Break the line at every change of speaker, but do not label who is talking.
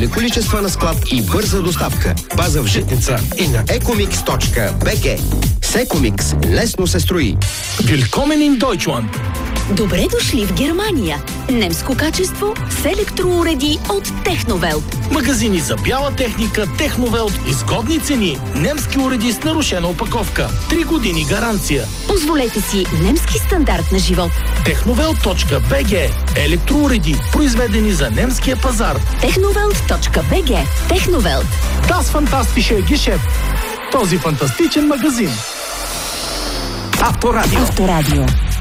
Големи количества на склад и бърза доставка. База в Житница и на ecomix.bg. С Ecomix лесно се строи.
Willkommen in Deutschland!
Добре дошли в Германия. Немско качество с електроуреди от Техновелт.
Магазини за бяла техника Техновелт. Изгодни цени. Немски уреди с нарушена опаковка. 3 години гаранция.
Позволете си немски стандарт на живот.
Technovelt.bg. Електроуреди, произведени за немския пазар.
Technovelt.bg. Техновелт.
Das fantastische Geschäft. Този фантастичен магазин.
Авторадио.